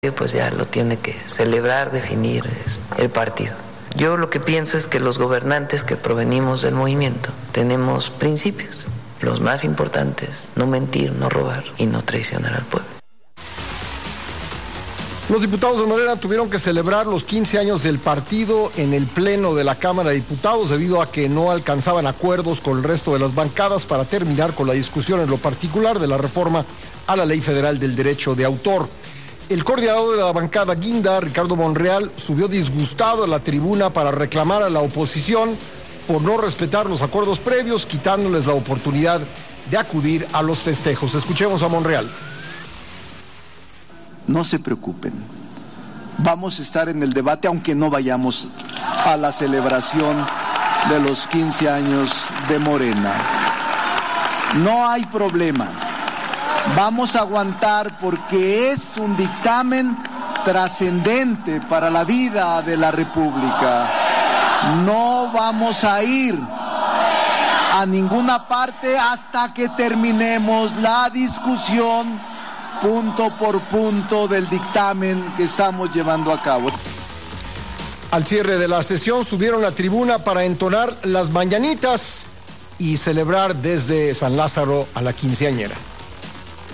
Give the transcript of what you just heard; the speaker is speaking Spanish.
pues ya lo tiene que celebrar, definir el partido. Yo lo que pienso es que los gobernantes que provenimos del movimiento tenemos principios, los más importantes: no mentir, no robar y no traicionar al pueblo. Los diputados de Morena tuvieron que celebrar los 15 años del partido en el Pleno de la Cámara de Diputados debido a que no alcanzaban acuerdos con el resto de las bancadas para terminar con la discusión en lo particular de la reforma a la Ley Federal del Derecho de Autor. El coordinador de la bancada Guinda, Ricardo Monreal, subió disgustado a la tribuna para reclamar a la oposición por no respetar los acuerdos previos, quitándoles la oportunidad de acudir a los festejos. Escuchemos a Monreal. No se preocupen, vamos a estar en el debate aunque no vayamos a la celebración de los 15 años de Morena. No hay problema. Vamos a aguantar porque es un dictamen trascendente para la vida de la República. No vamos a ir a ninguna parte hasta que terminemos la discusión punto por punto del dictamen que estamos llevando a cabo. Al cierre de la sesión subieron a la tribuna para entonar las mañanitas y celebrar desde San Lázaro a la quinceañera.